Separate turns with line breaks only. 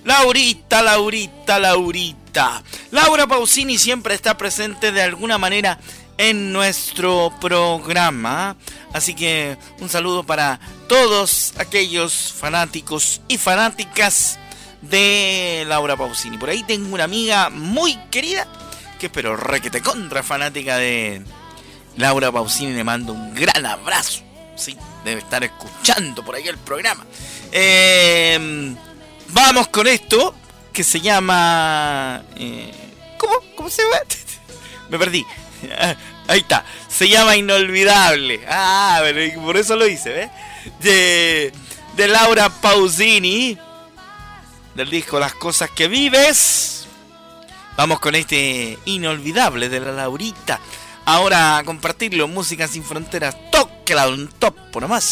Laurita, Laurita, Laurita. Laura Pausini siempre está presente de alguna manera en nuestro programa. Así que un saludo para todos aquellos fanáticos y fanáticas de Laura Pausini. Por ahí tengo una amiga muy querida que pero requete contra fanática de Laura Pausini. Le mando un gran abrazo. Sí, debe estar escuchando por ahí el programa. Vamos con esto que se llama... ¿Cómo se llama? Me perdí. Ahí está. Se llama Inolvidable. Pero por eso lo hice, ¿ves? De Laura Pausini. Del disco Las Cosas que Vives. Vamos con este Inolvidable de la Laurita. Ahora a compartirlo. Música sin fronteras. Tóquela un topo nomás.